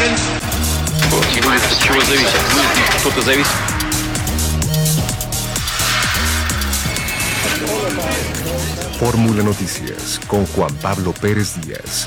От чего зависит? Что-то зависит. Fórmula Noticias con Juan Pablo Pérez Díaz.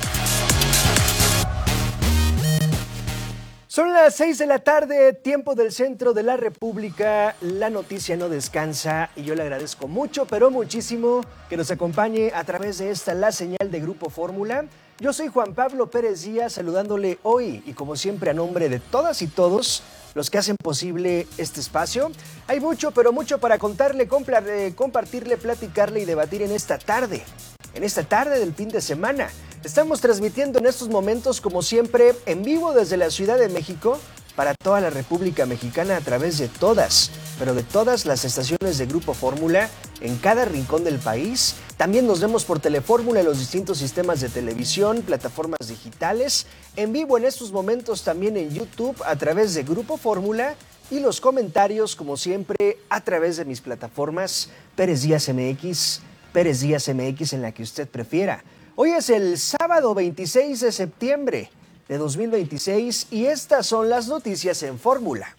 Son las 6 de la tarde, tiempo del centro de la República. La noticia no descansa y yo le agradezco mucho, pero muchísimo que nos acompañe a través de esta, la señal de Grupo Fórmula. Yo soy Juan Pablo Pérez Díaz, saludándole hoy y como siempre a nombre de todas y todos los que hacen posible este espacio. Hay mucho, pero mucho para contarle, compartirle, platicarle y debatir en esta tarde del fin de semana. Estamos transmitiendo en estos momentos, como siempre, en vivo desde la Ciudad de México para toda la República Mexicana a través de todas, pero de todas las estaciones de Grupo Fórmula en cada rincón del país. También nos vemos por Telefórmula en los distintos sistemas de televisión, plataformas digitales, en vivo en estos momentos también en YouTube a través de Grupo Fórmula y los comentarios, como siempre, a través de mis plataformas Pérez Díaz MX, Pérez Díaz MX en la que usted prefiera. Hoy es el sábado 26 de septiembre de 2026 y estas son las noticias en Fórmula.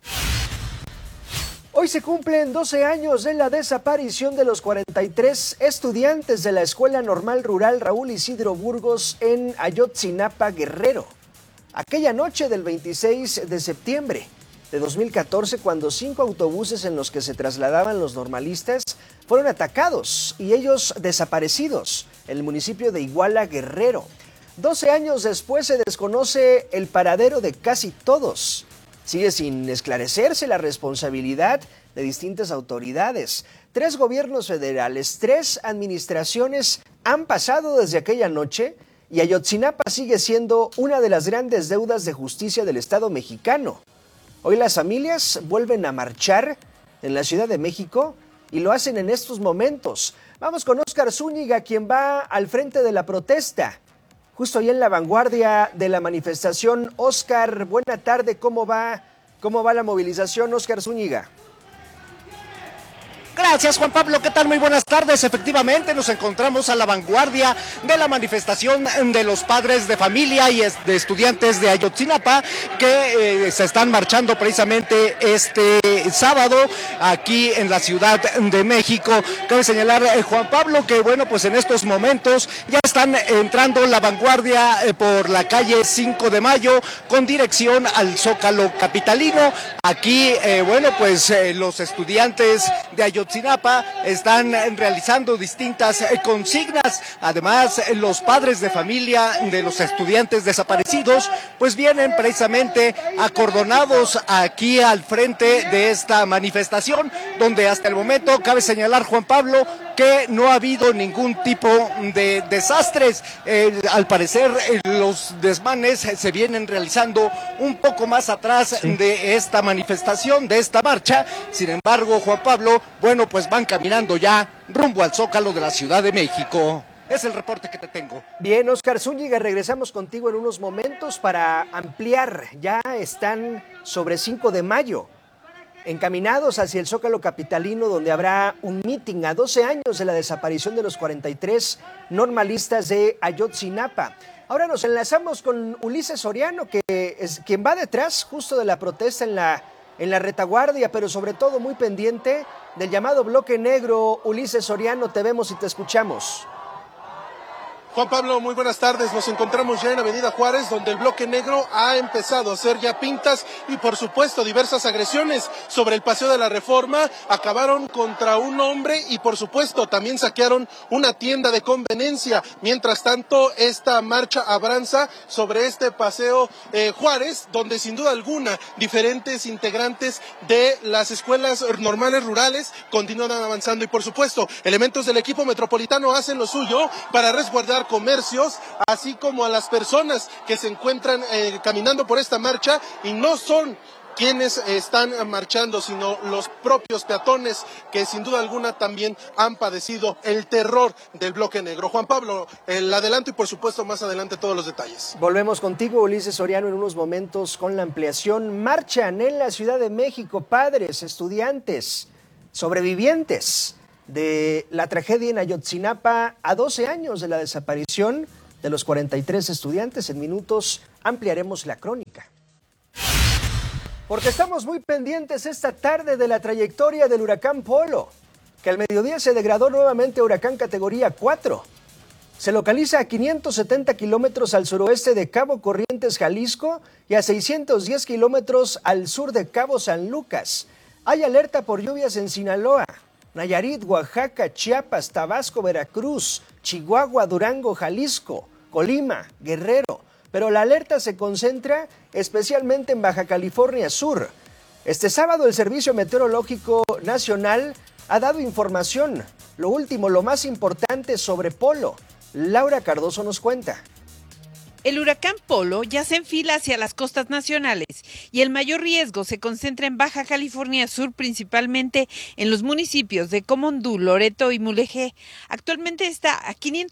Hoy se cumplen 12 años de la desaparición de los 43 estudiantes de la Escuela Normal Rural Raúl Isidro Burgos en Ayotzinapa, Guerrero. Aquella noche del 26 de septiembre de 2014, cuando 5 autobuses en los que se trasladaban los normalistas fueron atacados y ellos desaparecidos en el municipio de Iguala, Guerrero. 12 años después se desconoce el paradero de casi todos. Sigue sin esclarecerse la responsabilidad de distintas autoridades. 3 gobiernos federales, 3 administraciones han pasado desde aquella noche y Ayotzinapa sigue siendo una de las grandes deudas de justicia del Estado mexicano. Hoy las familias vuelven a marchar en la Ciudad de México y lo hacen en estos momentos. Vamos con Óscar Zúñiga, quien va al frente de la protesta, justo ahí en la vanguardia de la manifestación. Óscar, buena tarde, ¿cómo va la movilización, Óscar Zúñiga? Gracias, Juan Pablo. ¿Qué tal? Muy buenas tardes. Efectivamente, nos encontramos a la vanguardia de la manifestación de los padres de familia y de estudiantes de Ayotzinapa que se están marchando precisamente este sábado aquí en la Ciudad de México. Cabe señalar, Juan Pablo, que bueno, pues en estos momentos ya están entrando la vanguardia por la calle 5 de Mayo con dirección al Zócalo capitalino. Aquí, bueno, pues los estudiantes de Ayotzinapa están realizando distintas consignas. Además, los padres de familia de los estudiantes desaparecidos pues vienen precisamente acordonados aquí al frente de esta manifestación, donde hasta el momento cabe señalar, Juan Pablo, que no ha habido ningún tipo de desastres. Al parecer los desmanes se vienen realizando un poco más atrás de esta manifestación, de esta marcha. Sin embargo, Juan Pablo, bueno, pues van caminando ya rumbo al Zócalo de la Ciudad de México. Es el reporte que te tengo. Bien, Óscar Zúñiga, regresamos contigo en unos momentos para ampliar. Ya están sobre 5 de mayo, encaminados hacia el Zócalo capitalino, donde habrá un mitin a 12 años de la desaparición de los 43 normalistas de Ayotzinapa. Ahora nos enlazamos con Ulises Soriano, que es quien va detrás justo de la protesta en la retaguardia, pero sobre todo muy pendiente del llamado bloque negro. Ulises Soriano, te vemos y te escuchamos. Juan Pablo, muy buenas tardes. Nos encontramos ya en Avenida Juárez, donde el bloque negro ha empezado a hacer ya pintas y, por supuesto, diversas agresiones sobre el Paseo de la Reforma. Acabaron contra un hombre y, por supuesto, también saquearon una tienda de conveniencia. Mientras tanto, esta marcha avanza sobre este Paseo Juárez, donde sin duda alguna diferentes integrantes de las escuelas normales rurales continúan avanzando y, por supuesto, elementos del equipo metropolitano hacen lo suyo para resguardar comercios, así como a las personas que se encuentran caminando por esta marcha, y no son quienes están marchando, sino los propios peatones que sin duda alguna también han padecido el terror del bloque negro. Juan Pablo, el adelanto y por supuesto más adelante todos los detalles. Volvemos contigo, Ulises Soriano, en unos momentos con la ampliación. Marchan en la Ciudad de México padres, estudiantes, sobrevivientes de la tragedia en Ayotzinapa a 12 años de la desaparición de los 43 estudiantes. En minutos ampliaremos la crónica. Porque estamos muy pendientes esta tarde de la trayectoria del huracán Polo, que al mediodía se degradó nuevamente a huracán categoría 4. Se localiza a 570 kilómetros al suroeste de Cabo Corrientes, Jalisco, y a 610 kilómetros al sur de Cabo San Lucas. Hay alerta por lluvias en Sinaloa, Nayarit, Oaxaca, Chiapas, Tabasco, Veracruz, Chihuahua, Durango, Jalisco, Colima, Guerrero. Pero la alerta se concentra especialmente en Baja California Sur. Este sábado el Servicio Meteorológico Nacional ha dado información, lo último, lo más importante sobre Polo. Laura Cardoso nos cuenta. El huracán Polo ya se enfila hacia las costas nacionales y el mayor riesgo se concentra en Baja California Sur, principalmente en los municipios de Comondú, Loreto y Mulegé. Actualmente está a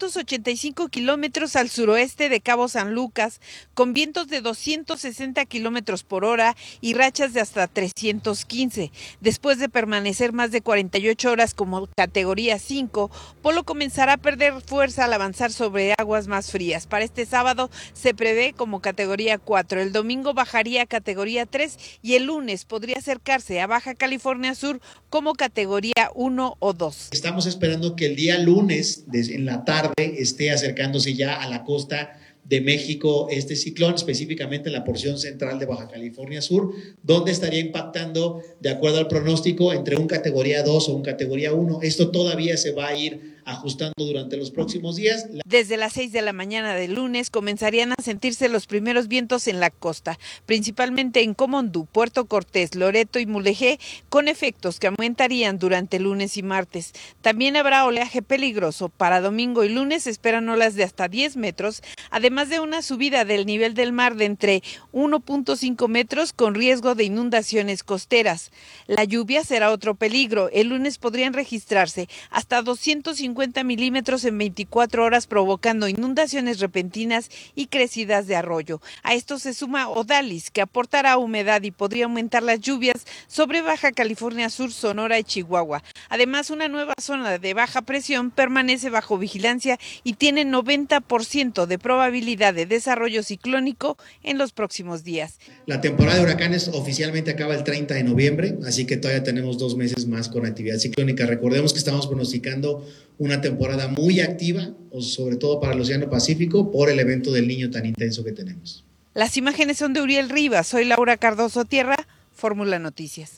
585 kilómetros al suroeste de Cabo San Lucas, con vientos de 260 kilómetros por hora y rachas de hasta 315. Después de permanecer más de 48 horas como categoría 5, Polo comenzará a perder fuerza al avanzar sobre aguas más frías. Para este sábado se prevé como categoría 4, el domingo bajaría a categoría 3 y el lunes podría acercarse a Baja California Sur como categoría 1 o 2. Estamos esperando que el día lunes en la tarde esté acercándose ya a la costa de México este ciclón, específicamente en la porción central de Baja California Sur, donde estaría impactando, de acuerdo al pronóstico, entre un categoría 2 o un categoría 1. Esto todavía se va a ir ajustando durante los próximos días. Desde las 6 de la mañana del lunes comenzarían a sentirse los primeros vientos en la costa, principalmente en Comondú, Puerto Cortés, Loreto y Mulegé, con efectos que aumentarían durante lunes y martes. También habrá oleaje peligroso. Para domingo y lunes se esperan olas de hasta 10 metros, además de una subida del nivel del mar de entre 1.5 metros con riesgo de inundaciones costeras. La lluvia será otro peligro. El lunes podrían registrarse hasta 250 milímetros en 24 horas, provocando inundaciones repentinas y crecidas de arroyo. A esto se suma Odalis, que aportará humedad y podría aumentar las lluvias sobre Baja California Sur, Sonora y Chihuahua. Además, una nueva zona de baja presión permanece bajo vigilancia y tiene 90% de probabilidad de desarrollo ciclónico en los próximos días. La temporada de huracanes oficialmente acaba el 30 de noviembre, así que todavía tenemos 2 meses más con actividad ciclónica. Recordemos que estamos pronosticando una temporada muy activa, sobre todo para el Océano Pacífico, por el evento del Niño tan intenso que tenemos. Las imágenes son de Uriel Rivas. Soy Laura Cardoso Tierra, Fórmula Noticias.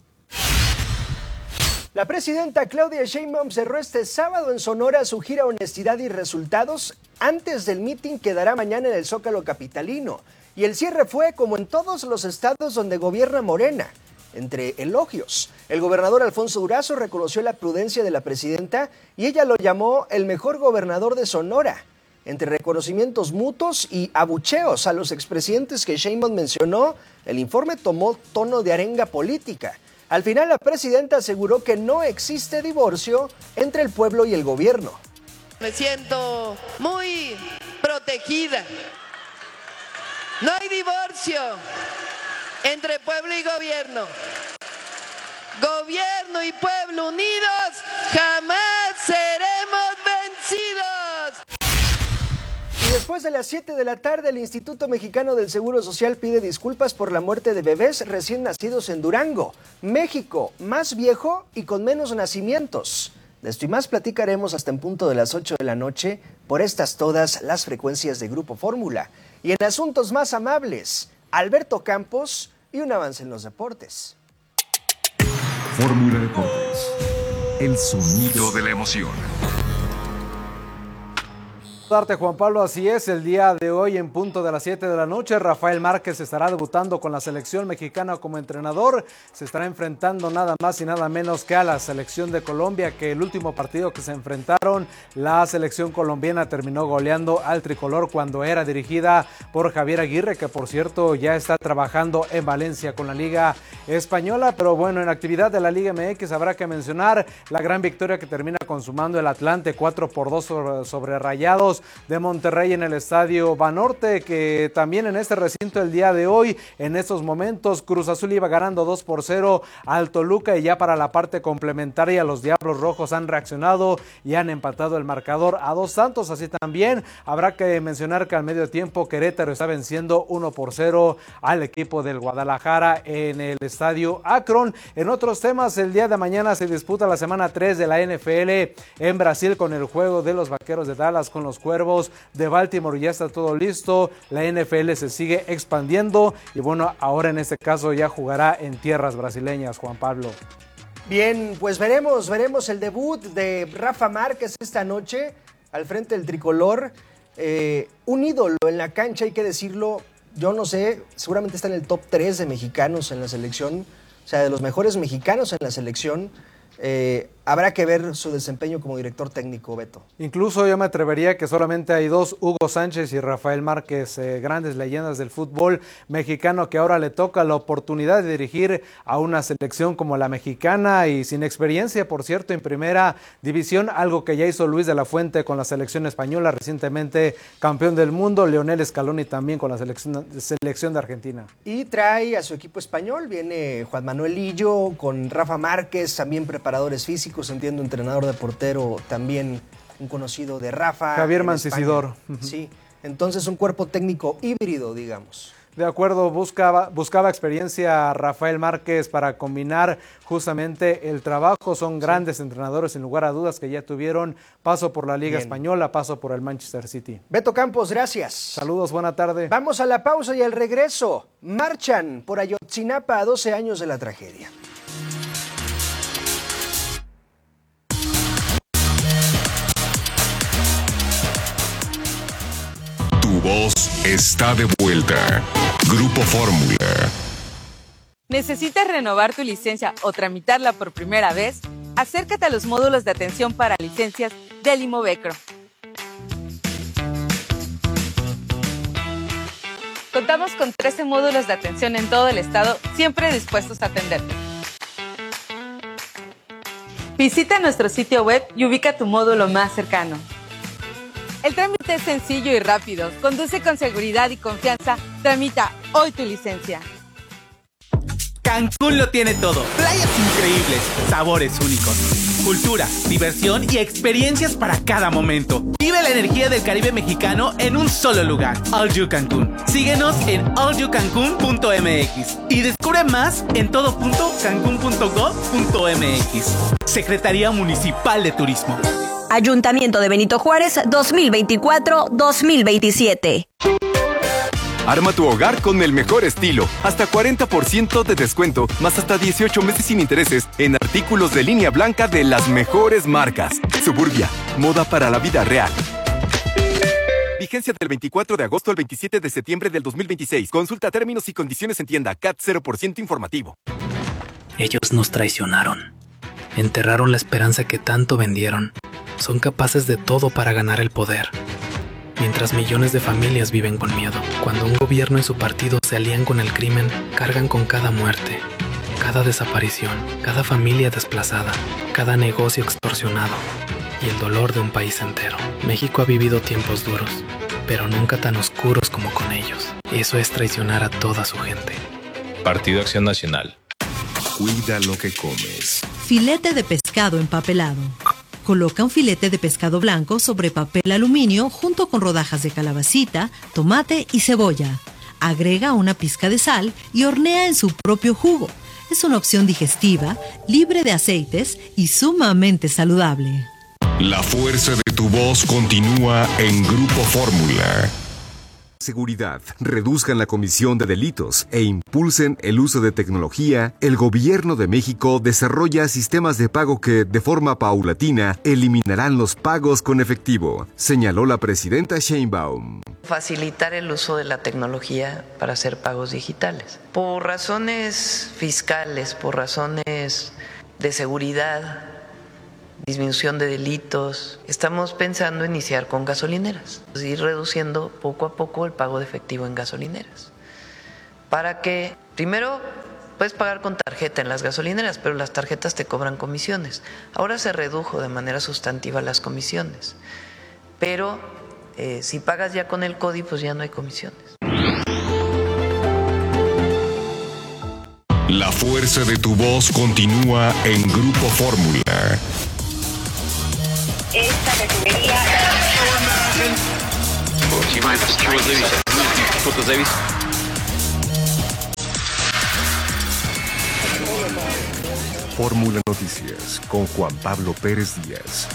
La presidenta Claudia Sheinbaum cerró este sábado en Sonora su gira Honestidad y Resultados antes del mitin que dará mañana en el Zócalo capitalino. Y el cierre fue como en todos los estados donde gobierna Morena, entre elogios. El gobernador Alfonso Durazo reconoció la prudencia de la presidenta y ella lo llamó el mejor gobernador de Sonora. Entre reconocimientos mutuos y abucheos a los expresidentes que Sheinbaum mencionó, el informe tomó tono de arenga política. Al final, la presidenta aseguró que no existe divorcio entre el pueblo y el gobierno. Me siento muy protegida. No hay divorcio entre pueblo y gobierno. Gobierno y pueblo unidos, jamás seremos vencidos. Y después de las 7 de la tarde, el Instituto Mexicano del Seguro Social pide disculpas por la muerte de bebés recién nacidos en Durango, México, más viejo y con menos nacimientos. De esto y más platicaremos hasta en punto de las 8 de la noche por estas todas las frecuencias de Grupo Fórmula. Y en asuntos más amables, Alberto Campos y un avance en los deportes. Fórmula Deportes. El sonido de la emoción. Darte, Juan Pablo, así es, el día de hoy en punto de las 7 de la noche, Rafael Márquez estará debutando con la selección mexicana como entrenador, se estará enfrentando nada más y nada menos que a la selección de Colombia, que el último partido que se enfrentaron, la selección colombiana terminó goleando al tricolor cuando era dirigida por Javier Aguirre, que por cierto ya está trabajando en Valencia con la Liga española. Pero bueno, en actividad de la Liga MX habrá que mencionar la gran victoria que termina consumando el Atlante 4-2 sobre Rayados de Monterrey en el estadio Banorte, que también en este recinto el día de hoy, en estos momentos, Cruz Azul iba ganando 2-0 al Toluca, y ya para la parte complementaria los Diablos Rojos han reaccionado y han empatado el marcador a 2 tantos. Así también habrá que mencionar que al medio tiempo Querétaro está venciendo 1-0 al equipo del Guadalajara en el estadio Akron. En otros temas, el día de mañana se disputa la semana 3 de la NFL en Brasil, con el juego de los Vaqueros de Dallas con los Cuervos de Baltimore. Ya está todo listo, la NFL se sigue expandiendo y bueno, ahora en este caso ya jugará en tierras brasileñas, Juan Pablo. Bien, pues veremos el debut de Rafa Márquez esta noche al frente del tricolor. Un ídolo en la cancha, hay que decirlo. Yo no sé, seguramente está en el top 3 de mexicanos en la selección, o sea, de los mejores mexicanos en la selección. Habrá que ver su desempeño como director técnico, Beto. Incluso yo me atrevería que solamente hay 2, Hugo Sánchez y Rafael Márquez, grandes leyendas del fútbol mexicano, que ahora le toca la oportunidad de dirigir a una selección como la mexicana y sin experiencia, por cierto, en primera división, algo que ya hizo Luis de la Fuente con la selección española, recientemente campeón del mundo, Lionel Scaloni también con la selección de Argentina. Y trae a su equipo español, viene Juan Manuel Lillo con Rafa Márquez, también preparadores físicos, entiendo, entrenador de portero, también un conocido de Rafa. Javier Mancisidor. Sí, entonces un cuerpo técnico híbrido, digamos. De acuerdo, buscaba experiencia Rafael Márquez para combinar justamente el trabajo. Son grandes entrenadores, sin lugar a dudas, que ya tuvieron paso por la Liga Española, paso por el Manchester City. Beto Campos, gracias. Saludos, buena tarde. Vamos a la pausa y al regreso. Marchan por Ayotzinapa a 12 años de la tragedia. Tu voz está de vuelta. Grupo Fórmula. ¿Necesitas renovar tu licencia o tramitarla por primera vez? Acércate a los módulos de atención para licencias del Imovecro. Contamos con 13 módulos de atención en todo el estado, siempre dispuestos a atenderte. Visita nuestro sitio web y ubica tu módulo más cercano. El trámite es sencillo y rápido. Conduce con seguridad y confianza. Tramita hoy tu licencia. Cancún lo tiene todo. Playas increíbles, sabores únicos, cultura, diversión y experiencias para cada momento. Vive la energía del Caribe mexicano en un solo lugar. All You Cancún. Síguenos en allyoucancun.mx y descubre más en todo.cancun.gov.mx. Secretaría Municipal de Turismo. Ayuntamiento de Benito Juárez 2024-2027. Arma tu hogar con el mejor estilo. Hasta 40% de descuento, más hasta 18 meses sin intereses en artículos de línea blanca de las mejores marcas. Suburbia, moda para la vida real. Vigencia del 24 de agosto al 27 de septiembre del 2026. Consulta términos y condiciones en tienda. CAT 0% informativo. Ellos nos traicionaron. Enterraron la esperanza que tanto vendieron. Son capaces de todo para ganar el poder. Mientras millones de familias viven con miedo. Cuando un gobierno y su partido se alían con el crimen, cargan con cada muerte, cada desaparición, cada familia desplazada, cada negocio extorsionado y el dolor de un país entero. México ha vivido tiempos duros, pero nunca tan oscuros como con ellos. Eso es traicionar a toda su gente. Partido Acción Nacional. Cuida lo que comes. Filete de pescado empapelado. Coloca un filete de pescado blanco sobre papel aluminio junto con rodajas de calabacita, tomate y cebolla. Agrega una pizca de sal y hornea en su propio jugo. Es una opción digestiva, libre de aceites y sumamente saludable. La fuerza de tu voz continúa en Grupo Fórmula. Seguridad, reduzcan la comisión de delitos e impulsen el uso de tecnología. El Gobierno de México desarrolla sistemas de pago que, de forma paulatina, eliminarán los pagos con efectivo, señaló la presidenta Sheinbaum. Facilitar el uso de la tecnología para hacer pagos digitales. Por razones fiscales, por razones de seguridad, disminución de delitos, estamos pensando iniciar con gasolineras, ir reduciendo poco a poco el pago de efectivo en gasolineras, para que primero Puedes pagar con tarjeta en las gasolineras, pero las tarjetas te cobran comisiones. Ahora se redujo de manera sustantiva las comisiones, pero si pagas ya con el CODI, pues ya no hay comisiones. La fuerza de tu voz continúa en Grupo Fórmula. Esta categoría... Чего зависит? Что-то зависит. Fórmula Noticias con Juan Pablo Pérez Díaz.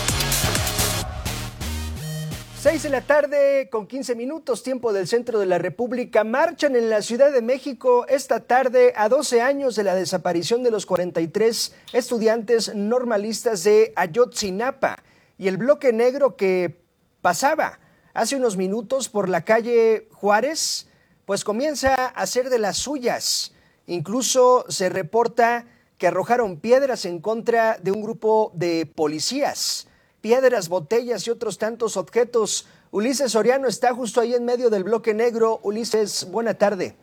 6 de la tarde con 15 minutos, tiempo del centro de la República. Marchan en la Ciudad de México esta tarde a 12 años de la desaparición de los 43 estudiantes normalistas de Ayotzinapa. Y el bloque negro que pasaba hace unos minutos por la calle Juárez, pues comienza a hacer de las suyas. Incluso se reporta que arrojaron piedras en contra de un grupo de policías. Piedras, botellas y otros tantos objetos. Ulises Soriano está justo ahí en medio del bloque negro. Ulises, buena tarde.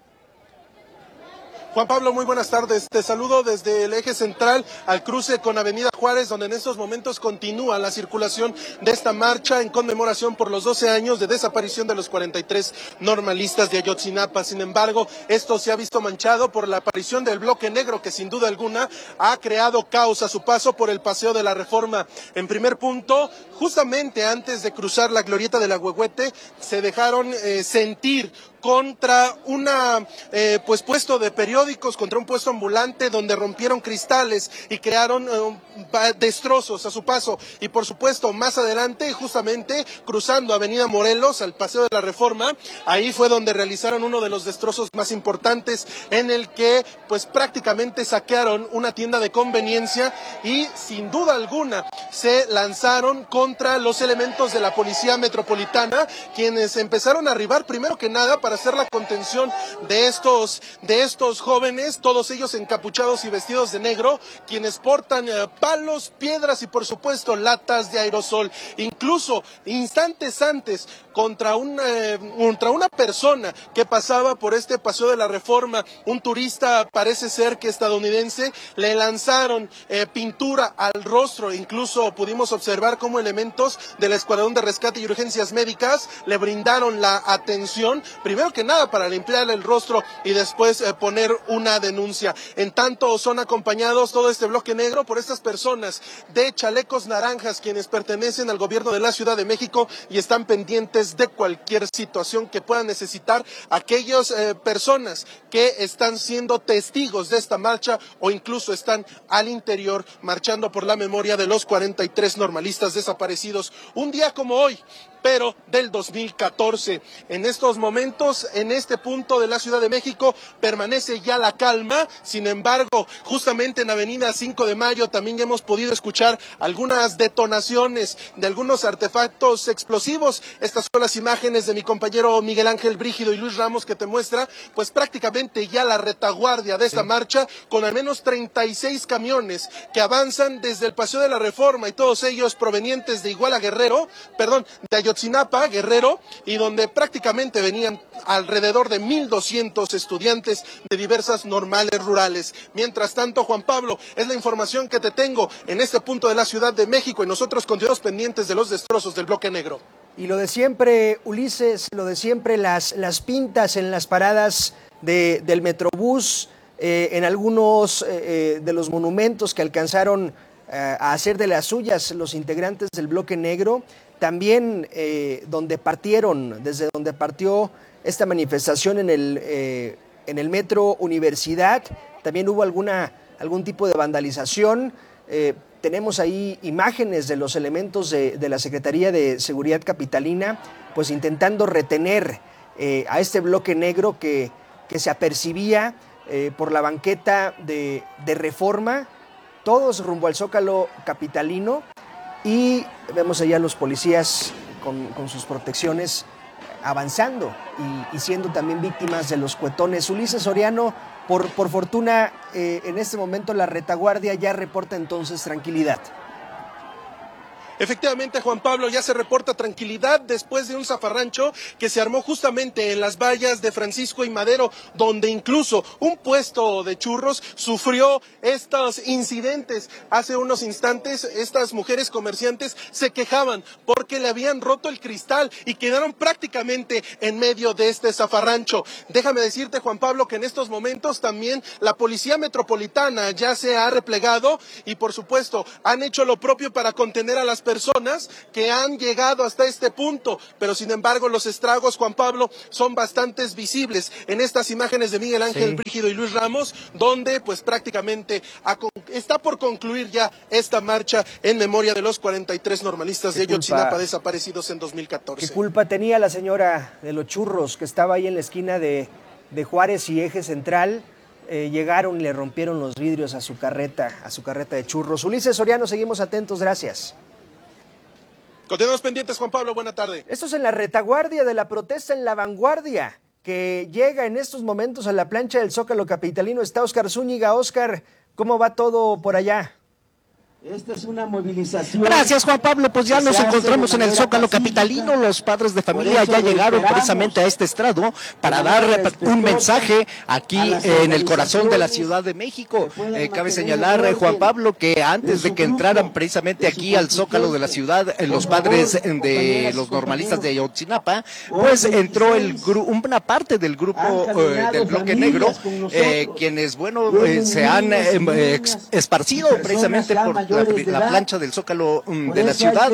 Juan Pablo, muy buenas tardes. Te saludo desde el eje central al cruce con Avenida Juárez, donde en estos momentos continúa la circulación de esta marcha en conmemoración por los 12 años de desaparición de los 43 normalistas de Ayotzinapa. Sin embargo, esto se ha visto manchado por la aparición del bloque negro, que sin duda alguna ha creado caos a su paso por el Paseo de la Reforma. En primer punto, justamente antes de cruzar la glorieta de la Huehuete, se dejaron sentir contra una puesto de periódicos, contra un puesto ambulante donde rompieron cristales y crearon destrozos a su paso. Y por supuesto, más adelante, justamente cruzando Avenida Morelos al Paseo de la Reforma, ahí fue donde realizaron uno de los destrozos más importantes, en el que pues prácticamente saquearon una tienda de conveniencia y sin duda alguna se lanzaron contra los elementos de la Policía Metropolitana, quienes empezaron a arribar primero que nada para hacer la contención de estos jóvenes, todos ellos encapuchados y vestidos de negro, quienes portan palos, piedras y por supuesto latas de aerosol. Incluso instantes antes, contra una persona que pasaba por este Paseo de la Reforma, un turista, parece ser que estadounidense, le lanzaron pintura al rostro. Incluso pudimos observar cómo elementos del Escuadrón de Rescate y Urgencias Médicas le brindaron la atención, primero que nada para limpiarle el rostro y después poner una denuncia. En tanto, son acompañados todo este bloque negro por estas personas de chalecos naranjas, quienes pertenecen al gobierno de la Ciudad de México y están pendientes de cualquier situación que puedan necesitar aquellas personas que están siendo testigos de esta marcha o incluso están al interior marchando por la memoria de los 43 normalistas desaparecidos. Un día como hoy, pero del 2014. En estos momentos, en este punto de la Ciudad de México, permanece ya la calma. Sin embargo, justamente en Avenida 5 de Mayo también hemos podido escuchar algunas detonaciones de algunos artefactos explosivos. Estas son las imágenes de mi compañero Miguel Ángel Brígido y Luis Ramos, que te muestra pues prácticamente ya la retaguardia de esta marcha, con al menos 36 camiones que avanzan desde el Paseo de la Reforma, y todos ellos provenientes de Iguala Guerrero, de Ayotzinapa, Guerrero, y donde prácticamente venían alrededor de 1,200 estudiantes de diversas normales rurales. Mientras tanto, Juan Pablo, es la información que te tengo en este punto de la Ciudad de México, y nosotros continuamos pendientes de los destrozos del bloque negro. Y lo de siempre, Ulises, lo de siempre, las pintas en las paradas del Metrobús, en algunos de los monumentos que alcanzaron a hacer de las suyas los integrantes del bloque negro. También desde donde partió esta manifestación en el Metro Universidad, también hubo algún tipo de vandalización. Tenemos ahí imágenes de los elementos de la Secretaría de Seguridad Capitalina, pues intentando retener a este bloque negro que se apercibía por la banqueta de Reforma, todos rumbo al Zócalo capitalino. Y vemos allá a los policías con sus protecciones avanzando y siendo también víctimas de los cuetones. Ulises Soriano, por fortuna, en este momento la retaguardia ya reporta entonces tranquilidad. Efectivamente, Juan Pablo, ya se reporta tranquilidad después de un zafarrancho que se armó justamente en las vallas de Francisco y Madero, donde incluso un puesto de churros sufrió estos incidentes. Hace unos instantes, estas mujeres comerciantes se quejaban porque le habían roto el cristal y quedaron prácticamente en medio de este zafarrancho. Déjame decirte, Juan Pablo, que en estos momentos también la Policía Metropolitana ya se ha replegado y, por supuesto, han hecho lo propio para contener a las personas que han llegado hasta este punto, pero sin embargo los estragos, Juan Pablo, son bastante visibles en estas imágenes de Miguel Ángel Brígido y Luis Ramos, donde pues prácticamente está por concluir ya esta marcha en memoria de los 43 normalistas de Ayotzinapa desaparecidos en 2014. ¿Qué culpa tenía la señora de los churros que estaba ahí en la esquina de Juárez y Eje Central? Llegaron y le rompieron los vidrios a su carreta de churros. Ulises Soriano, seguimos atentos, gracias. Continuamos pendientes, Juan Pablo, buena tarde. Esto es en la retaguardia de la protesta en La Vanguardia, que llega en estos momentos a la plancha del Zócalo capitalino. Está Óscar Zúñiga. Óscar, ¿cómo va todo por allá? Esta es una movilización. Gracias, Juan Pablo. Pues ya nos encontramos en el Zócalo capitalino. Los padres de familia ya llegaron precisamente a este estrado para dar un mensaje aquí en el corazón de la Ciudad de México. Cabe señalar, Juan Pablo, que antes de que entraran precisamente aquí al Zócalo de la ciudad, los padres de los normalistas de Ayotzinapa, pues entró una parte del grupo del Bloque Negro, quienes, bueno, se han esparcido precisamente por la plancha del Zócalo de la ciudad.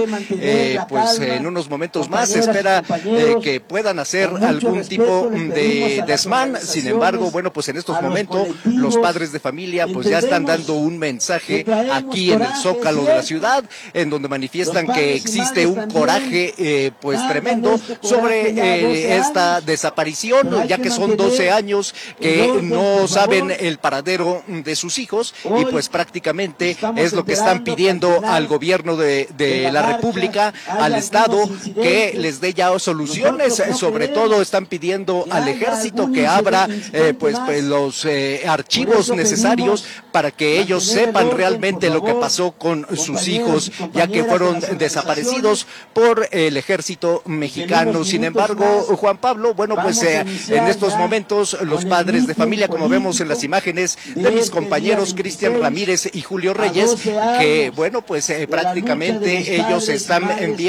Pues en unos momentos más se espera que puedan hacer algún tipo de desmán. Sin embargo, bueno, pues en estos momentos los padres de familia pues ya están dando un mensaje aquí en el Zócalo de la ciudad, en donde manifiestan que existe un coraje pues tremendo sobre esta desaparición, ya que son 12 años que no saben el paradero de sus hijos, y pues prácticamente es lo que están pidiendo al gobierno de la República, al Estado, que les dé ya soluciones. Sobre todo están pidiendo al Ejército que abra pues los archivos necesarios para que ellos sepan realmente lo que pasó con sus hijos, ya que fueron desaparecidos por el Ejército mexicano. Sin embargo, Juan Pablo, bueno, pues en estos momentos los padres de familia, como vemos en las imágenes de mis compañeros Cristian Ramírez y Julio Reyes, que bueno, pues prácticamente ellos están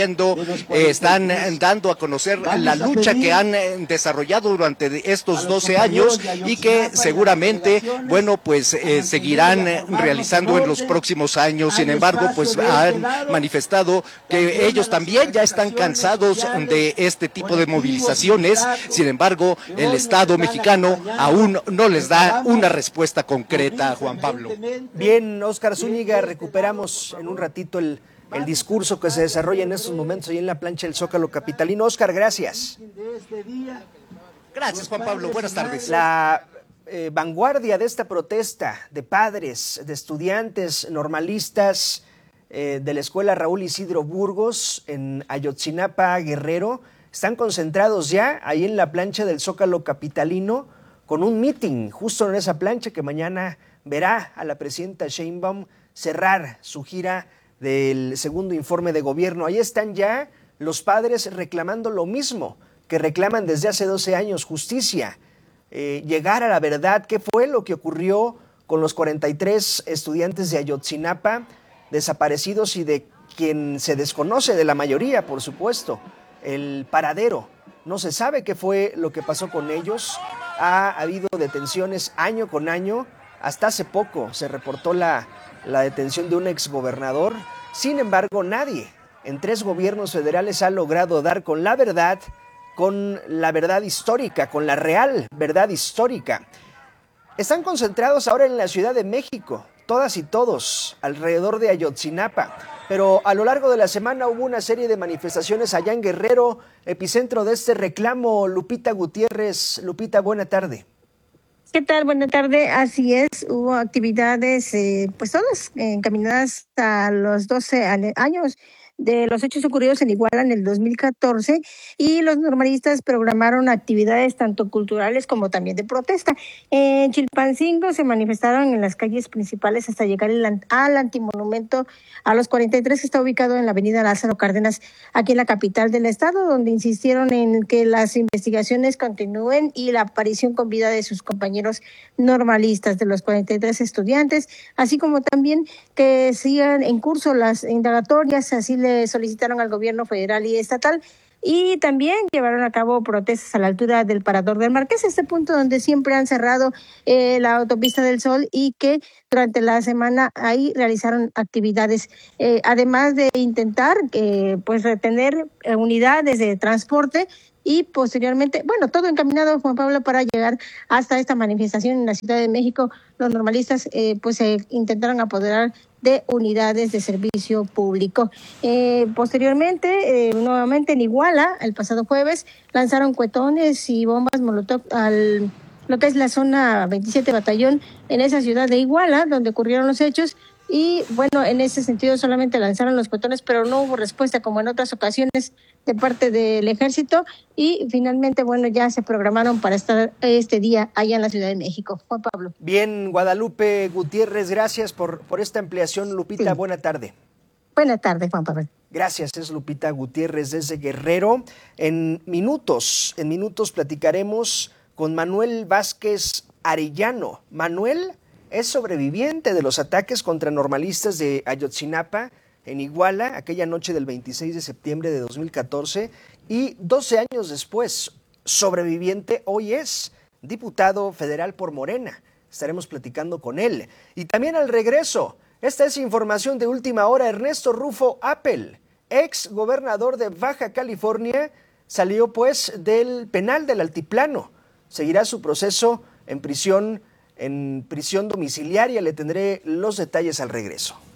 dando a conocer la lucha que han desarrollado durante estos 12 años y que seguramente, bueno, pues seguirán realizando en los próximos años. Sin embargo, pues han manifestado que ellos también ya están cansados de este tipo de movilizaciones. Sin embargo, el Estado mexicano aún no les da una respuesta concreta, Juan Pablo. Bien, Óscar Zúñiga, recuperamos en un ratito el discurso que se desarrolla en estos momentos ahí en la plancha del Zócalo capitalino. Óscar, gracias. Gracias, Juan Pablo. Buenas tardes. La vanguardia de esta protesta de padres, de estudiantes normalistas de la escuela Raúl Isidro Burgos en Ayotzinapa, Guerrero, están concentrados ya ahí en la plancha del Zócalo capitalino con un meeting justo en esa plancha que mañana verá a la presidenta Sheinbaum cerrar su gira del segundo informe de gobierno. Ahí están ya los padres reclamando lo mismo que reclaman desde hace 12 años, justicia, llegar a la verdad. ¿Qué fue lo que ocurrió con los 43 estudiantes de Ayotzinapa desaparecidos y de quien se desconoce, de la mayoría, por supuesto, el paradero? No se sabe qué fue lo que pasó con ellos. Ha habido detenciones año con año. Hasta hace poco se reportó la detención de un exgobernador. Sin embargo, nadie en 3 gobiernos federales ha logrado dar con la verdad histórica, con la real verdad histórica. Están concentrados ahora en la Ciudad de México, todas y todos, alrededor de Ayotzinapa. Pero a lo largo de la semana hubo una serie de manifestaciones allá en Guerrero, epicentro de este reclamo. Lupita Gutiérrez. Lupita, buena tarde. ¿Qué tal? Buena tarde. Así es, hubo actividades, pues todas encaminadas a los 12 años de los hechos ocurridos en Iguala en el 2014 y los normalistas programaron actividades tanto culturales como también de protesta. En Chilpancingo se manifestaron en las calles principales hasta llegar al antimonumento a los 43 que está ubicado en la avenida Lázaro Cárdenas, aquí en la capital del estado, donde insistieron en que las investigaciones continúen y la aparición con vida de sus compañeros normalistas de los 43 estudiantes, así como también que sigan en curso las indagatorias. Así le solicitaron al gobierno federal y estatal, y también llevaron a cabo protestas a la altura del Parador del Marqués, este punto donde siempre han cerrado la autopista del Sol, y que durante la semana ahí realizaron actividades, además de intentar pues retener unidades de transporte. Y posteriormente, bueno, todo encaminado, Juan Pablo, para llegar hasta esta manifestación en la Ciudad de México. Los normalistas pues se intentaron apoderar de unidades de servicio público. Posteriormente, nuevamente en Iguala, el pasado jueves, lanzaron cuetones y bombas molotov al lo que es la zona 27 Batallón en esa ciudad de Iguala, donde ocurrieron los hechos. Y bueno, en ese sentido solamente lanzaron los cuetones, pero no hubo respuesta como en otras ocasiones de parte del ejército, y finalmente, bueno, ya se programaron para estar este día allá en la Ciudad de México. Juan Pablo. Bien, Guadalupe Gutiérrez, gracias por esta ampliación. Lupita, sí. Buena tarde. Buena tarde, Juan Pablo. Gracias, es Lupita Gutiérrez desde Guerrero. En minutos platicaremos con Manuel Vázquez Arellano. Manuel es sobreviviente de los ataques contra normalistas de Ayotzinapa en Iguala, aquella noche del 26 de septiembre de 2014, y 12 años después, sobreviviente, hoy es diputado federal por Morena. Estaremos platicando con él. Y también al regreso, esta es información de última hora, Ernesto Rufo Appel, ex gobernador de Baja California, salió pues del penal del Altiplano. Seguirá su proceso en prisión domiciliaria. Le tendré los detalles al regreso.